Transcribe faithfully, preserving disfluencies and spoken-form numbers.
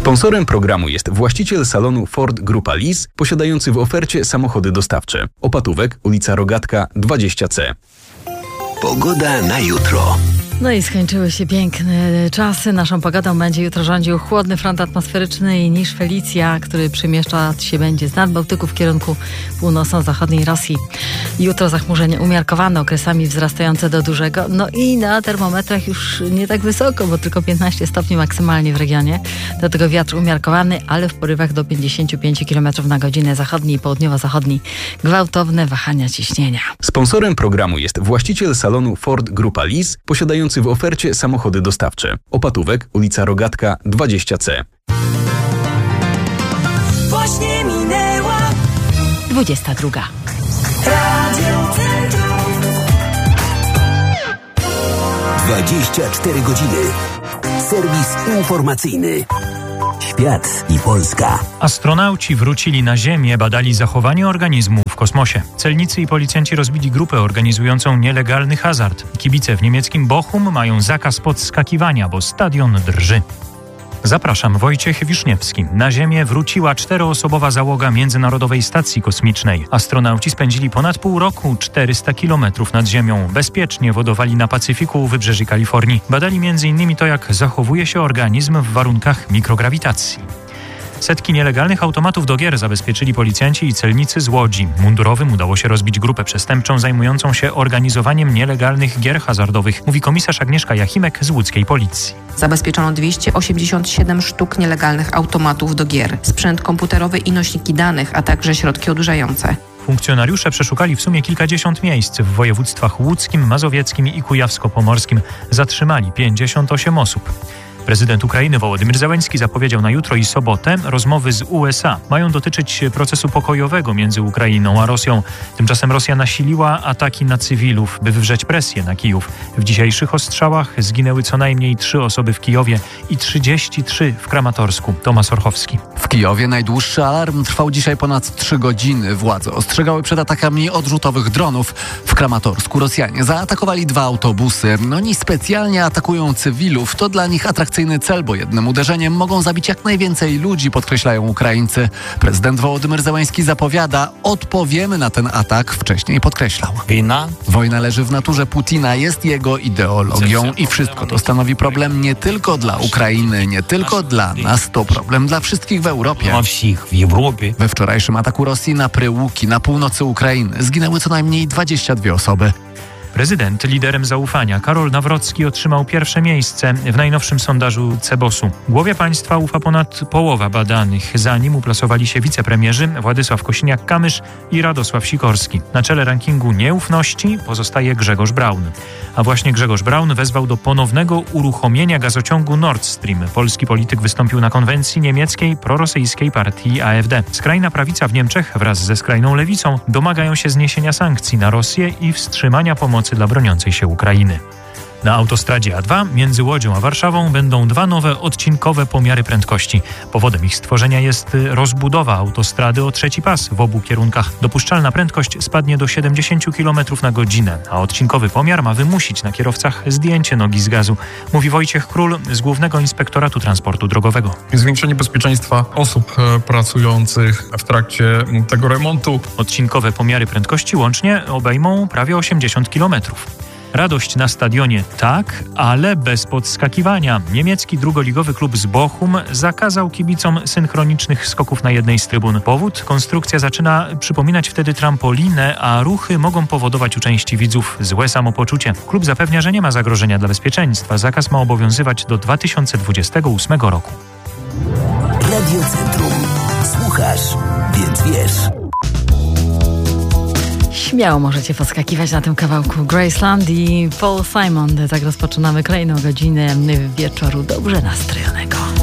Sponsorem programu jest właściciel salonu Ford Grupa Lis, posiadający w ofercie samochody dostawcze. Opatówek, ulica Rogatka dwadzieścia C. Pogoda na jutro. No i skończyły się piękne czasy. Naszą pogodą będzie jutro rządził chłodny front atmosferyczny i niż Felicja, który przemieszczać się będzie z Nadbałtyku w kierunku północno-zachodniej Rosji. Jutro zachmurzenie umiarkowane, okresami wzrastające do dużego. No i na termometrach już nie tak wysoko, bo tylko piętnaście stopni maksymalnie w regionie. Do tego wiatr umiarkowany, ale w porywach do pięćdziesiąt pięć kilometrów na godzinę, zachodni i południowo-zachodni. Gwałtowne wahania ciśnienia. Sponsorem programu jest właściciel salonu Ford Grupa Lis, posiadający w ofercie samochody dostawcze. Opatówek, ulica Rogatka dwadzieścia C. Właśnie minęła dwudziesta druga. Radio Centrum. dwadzieścia cztery godziny. Serwis informacyjny. Świat i Polska. Astronauci wrócili na Ziemię, badali zachowanie organizmu w kosmosie. Celnicy i policjanci rozbili grupę organizującą nielegalny hazard. Kibice w niemieckim Bochum mają zakaz podskakiwania, bo stadion drży. Zapraszam, Wojciech Wiszniewski. Na Ziemię wróciła czteroosobowa załoga Międzynarodowej Stacji Kosmicznej. Astronauci spędzili ponad pół roku czterysta kilometrów nad Ziemią. Bezpiecznie wodowali na Pacyfiku u wybrzeży Kalifornii. Badali między innymi to, jak zachowuje się organizm w warunkach mikrograwitacji. Setki nielegalnych automatów do gier zabezpieczyli policjanci i celnicy z Łodzi. Mundurowym udało się rozbić grupę przestępczą zajmującą się organizowaniem nielegalnych gier hazardowych, mówi komisarz Agnieszka Jachimek z łódzkiej policji. Zabezpieczono dwieście osiemdziesiąt siedem sztuk nielegalnych automatów do gier, sprzęt komputerowy i nośniki danych, a także środki odurzające. Funkcjonariusze przeszukali w sumie kilkadziesiąt miejsc w województwach łódzkim, mazowieckim i kujawsko-pomorskim. Zatrzymali pięćdziesiąt osiem osób. Prezydent Ukrainy Wołodymyr Zełenski zapowiedział na jutro i sobotę rozmowy z U S A. Mają dotyczyć procesu pokojowego między Ukrainą a Rosją. Tymczasem Rosja nasiliła ataki na cywilów, by wywrzeć presję na Kijów. W dzisiejszych ostrzałach zginęły co najmniej trzy osoby w Kijowie i trzydzieści trzy w Kramatorsku. Tomasz Orchowski. W Kijowie najdłuższy alarm trwał dzisiaj ponad trzy godziny. Władze ostrzegały przed atakami odrzutowych dronów. W Kramatorsku Rosjanie zaatakowali dwa autobusy. Oni specjalnie atakują cywilów. To dla nich atrakcyjne cel, bo jednym uderzeniem mogą zabić jak najwięcej ludzi, podkreślają Ukraińcy. Prezydent Wołodymyr Zełenski zapowiada, odpowiemy na ten atak, wcześniej podkreślał. Wojna? Wojna leży w naturze Putina, jest jego ideologią i wszystko to stanowi problem nie tylko dla Ukrainy, nie tylko dla nas, to problem dla wszystkich w Europie. w Europie. We wczorajszym ataku Rosji na Pryłuki na północy Ukrainy zginęły co najmniej dwadzieścia dwie osoby. Prezydent liderem zaufania Karol Nawrocki otrzymał pierwsze miejsce w najnowszym sondażu Cebosu. Głowie państwa ufa ponad połowa badanych. Za nim uplasowali się wicepremierzy Władysław Kosiniak-Kamysz i Radosław Sikorski. Na czele rankingu nieufności pozostaje Grzegorz Braun. A właśnie Grzegorz Braun wezwał do ponownego uruchomienia gazociągu Nord Stream. Polski polityk wystąpił na konwencji niemieckiej prorosyjskiej partii A F D. Skrajna prawica w Niemczech wraz ze skrajną lewicą domagają się zniesienia sankcji na Rosję i wstrzymania pomocy dla broniącej się Ukrainy. Na autostradzie A dwa między Łodzią a Warszawą będą dwa nowe odcinkowe pomiary prędkości. Powodem ich stworzenia jest rozbudowa autostrady o trzeci pas w obu kierunkach. Dopuszczalna prędkość spadnie do siedemdziesiąt kilometrów na godzinę, a odcinkowy pomiar ma wymusić na kierowcach zdjęcie nogi z gazu, mówi Wojciech Król z Głównego Inspektoratu Transportu Drogowego. Zwiększenie bezpieczeństwa osób pracujących w trakcie tego remontu. Odcinkowe pomiary prędkości łącznie obejmą prawie osiemdziesiąt kilometrów. Radość na stadionie tak, ale bez podskakiwania. Niemiecki drugoligowy klub z Bochum zakazał kibicom synchronicznych skoków na jednej z trybun. Powód? Konstrukcja zaczyna przypominać wtedy trampolinę, a ruchy mogą powodować u części widzów złe samopoczucie. Klub zapewnia, że nie ma zagrożenia dla bezpieczeństwa. Zakaz ma obowiązywać do dwa tysiące dwudziestego ósmego roku. Radio Centrum. Słuchasz, więc wiesz. Śmiało możecie podskakiwać na tym kawałku. Graceland i Paul Simon. Tak rozpoczynamy kolejną godzinę wieczoru dobrze nastrojonego.